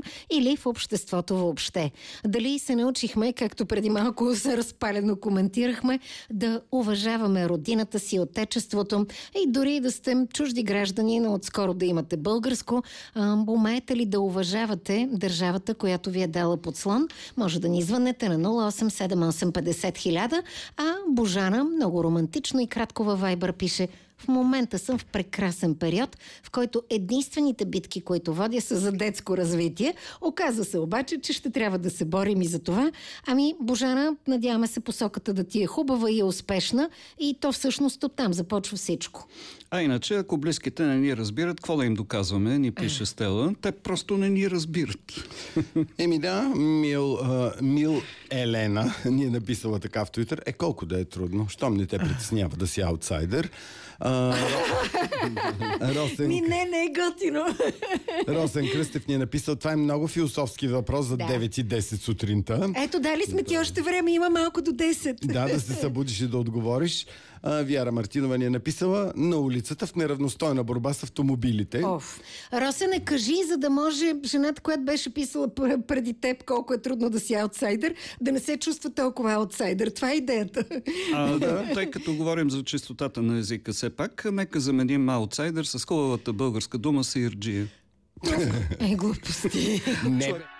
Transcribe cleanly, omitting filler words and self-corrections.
или в обществото въобще. Дали се научихме, както преди малко се разпалено коментирахме, да уважаваме родината си, отечеството и дори да сте чужди граждани, но отскоро да имате българско, умеете ли да уважавате държавата, която ви е дала подслон? Може да ни звънете на 087850 а Божана много романтично и кратко във Вайбър пише: в момента съм в прекрасен период, в който единствените битки, които водя, са за детско развитие. Оказва се обаче, че ще трябва да се борим и за това. Ами, Божана, надяваме се посоката да ти е хубава и е успешна и то всъщност оттам започва всичко. А иначе, ако близките не ни разбират, какво да им доказваме, ни пише Стела, те просто не ни разбират. Еми да, Мил Елена ни е написала така в Твитър. Колко да е трудно, щом не те притеснява да си аутсайдер. Не е готино. Росен Кръстев ни е написал: това е много философски въпрос за 9:10 сутринта. Ето, дали сме ти още време, има малко до 10. Да се събудиш и да отговориш. Вяра Мартинова ни е написала: на улицата в неравностойна борба с автомобилите. Росене, кажи, за да може жената, която беше писала преди теб колко е трудно да си аутсайдер, да не се чувства толкова аутсайдер. Това е идеята. Да, тъй като говорим за чистотата на езика все пак, нека заменим аутсайдер с хубавата българска дума саирджия. Глупости. Не.